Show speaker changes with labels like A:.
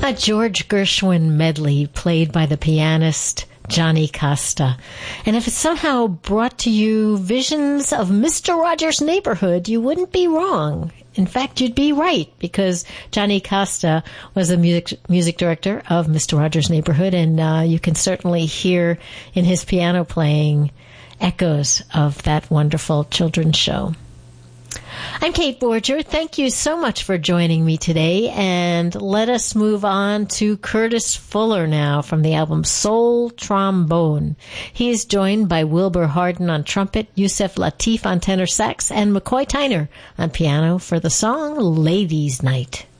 A: A George Gershwin medley played by the pianist Johnny Costa. And if it somehow brought to you visions of Mr. Rogers' Neighborhood, you wouldn't be wrong. In fact, you'd be right, because Johnny Costa was the music director of Mr. Rogers' Neighborhood, and you can certainly hear in his piano playing echoes of that wonderful children's show. I'm Kate Borger. Thank you so much for joining me today, and let us move on to Curtis Fuller now from the album Soul Trombone. He is joined by Wilbur Harden on trumpet, Yusef Lateef on tenor sax, and McCoy Tyner on piano for the song Ladies' Night.